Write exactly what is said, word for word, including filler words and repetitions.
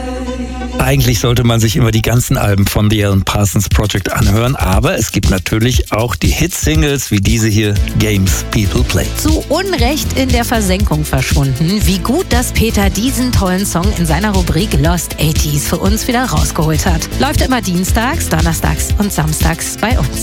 Eigentlich sollte man sich immer die ganzen Alben von The Alan Parsons Project anhören, aber es gibt natürlich auch die Hit-Singles wie diese hier, Games People Play. Zu Unrecht in der Versenkung verschwunden. Wie gut, dass Peter diesen tollen Song in seiner Rubrik Lost achtziger für uns wieder rausgeholt hat. Läuft immer dienstags, donnerstags und samstags bei uns.